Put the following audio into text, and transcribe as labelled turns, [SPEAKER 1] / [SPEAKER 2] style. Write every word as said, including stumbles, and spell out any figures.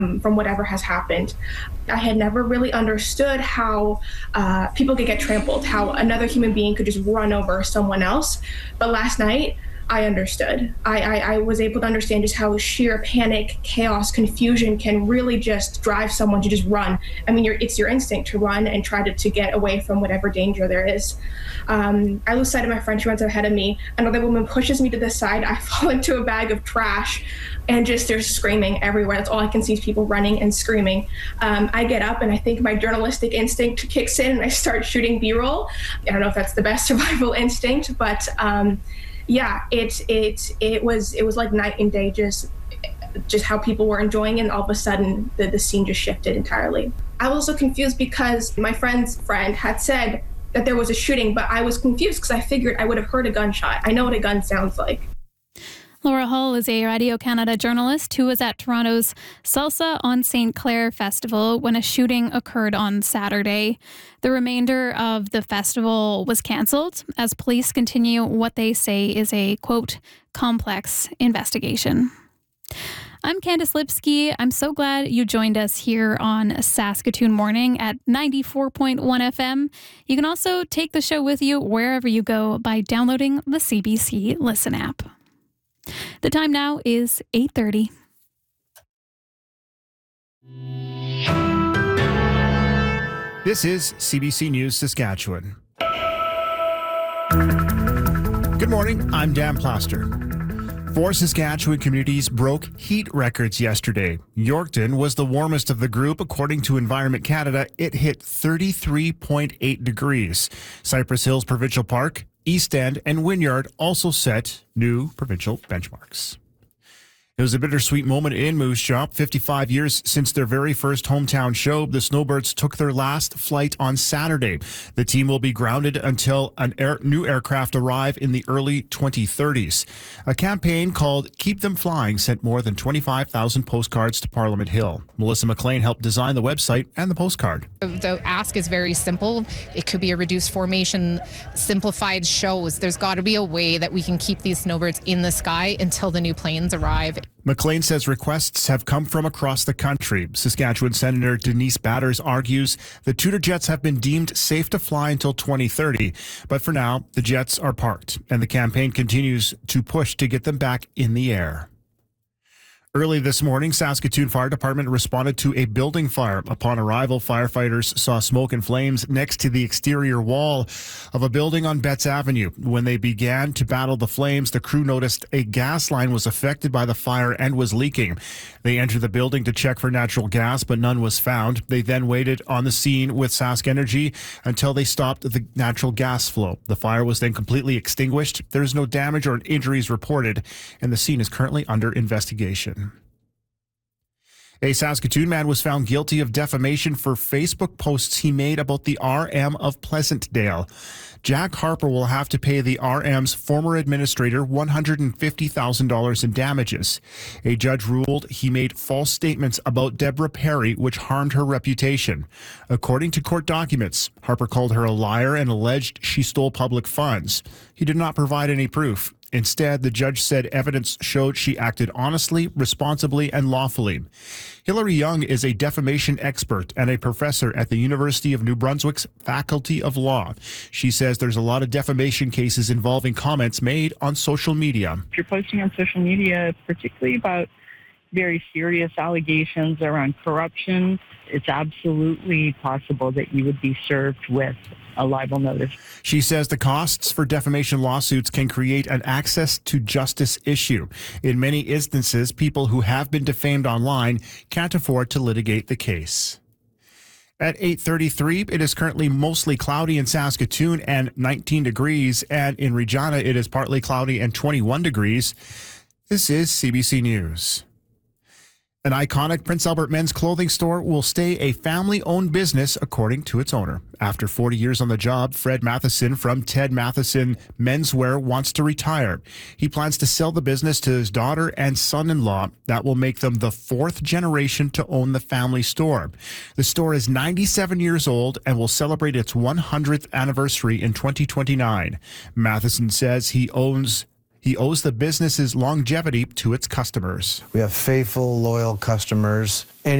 [SPEAKER 1] from whatever has happened. I had never really understood how uh, people could get trampled, how another human being could just run over someone else. But last night, I understood. I, I, I was able to understand just how sheer panic, chaos, confusion can really just drive someone to just run. I mean, you're, it's your instinct to run and try to, to get away from whatever danger there is. Um, I lose sight of my friend. She runs ahead of me. Another woman pushes me to the side. I fall into a bag of trash and just there's screaming everywhere. That's all I can see is people running and screaming. Um, I get up and I think my journalistic instinct kicks in and I start shooting B-roll. I don't know if that's the best survival instinct, but um, yeah, it it it was it was like night and day, just just how people were enjoying it, and all of a sudden the, the scene just shifted entirely. I was also confused because my friend's friend had said that there was a shooting, but I was confused because I figured I would have heard a gunshot. I know what a gun sounds like.
[SPEAKER 2] Laura Hull is a Radio-Canada journalist who was at Toronto's Salsa on Saint Clair Festival when a shooting occurred on Saturday. The remainder of the festival was cancelled as police continue what they say is a, quote, complex investigation. I'm Candice Lipsky. I'm so glad you joined us here on Saskatoon Morning at ninety-four point one F M. You can also take the show with you wherever you go by downloading the C B C Listen app. The time now is eight thirty.
[SPEAKER 3] This is C B C News Saskatchewan. Good morning, I'm Dan Plaster. Four Saskatchewan communities broke heat records yesterday. Yorkton was the warmest of the group. According to Environment Canada, it hit thirty-three point eight degrees. Cypress Hills Provincial Park, East End, and Wynyard also set new provincial benchmarks. It was a bittersweet moment in Moose Jaw. fifty-five years since their very first hometown show, the Snowbirds took their last flight on Saturday. The team will be grounded until an air, new aircraft arrive in the early twenty thirties. A campaign called Keep Them Flying sent more than twenty-five thousand postcards to Parliament Hill. Melissa McLean helped design the website and the postcard.
[SPEAKER 4] The ask is very simple. It could be a reduced formation, simplified shows. There's got to be a way that we can keep these snowbirds in the sky until the new planes arrive.
[SPEAKER 3] McLean says requests have come from across the country. Saskatchewan Senator Denise Batters argues the Tudor jets have been deemed safe to fly until twenty thirty, but for now, the jets are parked, and the campaign continues to push to get them back in the air. Early this morning, Saskatoon Fire Department responded to a building fire. Upon arrival, firefighters saw smoke and flames next to the exterior wall of a building on Betts Avenue. When they began to battle the flames, the crew noticed a gas line was affected by the fire and was leaking. They entered the building to check for natural gas, but none was found. They then waited on the scene with Sask Energy until they stopped the natural gas flow. The fire was then completely extinguished. There is no damage or injuries reported, and the scene is currently under investigation. A Saskatoon man was found guilty of defamation for Facebook posts he made about the R M of Pleasantdale. Jack Harper will have to pay the R M's former administrator one hundred fifty thousand dollars in damages. A judge ruled he made false statements about Deborah Perry, which harmed her reputation. According to court documents, Harper called her a liar and alleged she stole public funds. He did not provide any proof. Instead, the judge said evidence showed she acted honestly, responsibly, and lawfully. Hilary Young is a defamation expert and a professor at the University of New Brunswick's Faculty of Law. She says there's a lot of defamation cases involving comments made on social media.
[SPEAKER 5] If you're posting on social media, particularly about very serious allegations around corruption, it's absolutely possible that you would be served with a libel notice.
[SPEAKER 3] She says the costs for defamation lawsuits can create an access to justice issue. In many instances, people who have been defamed online can't afford to litigate the case. At eight thirty-three, it is currently mostly cloudy in Saskatoon and nineteen degrees, and in Regina it is partly cloudy and twenty-one degrees. This is C B C News. An iconic Prince Albert men's clothing store will stay a family-owned business, according to its owner. After forty years on the job, Fred Matheson from Ted Matheson Menswear wants to retire. He plans to sell the business to his daughter and son-in-law. That will make them the fourth generation to own the family store. The store is ninety-seven years old and will celebrate its one hundredth anniversary in twenty twenty-nine. Matheson says he owns He owes the business's longevity to its customers.
[SPEAKER 6] We have faithful, loyal customers. And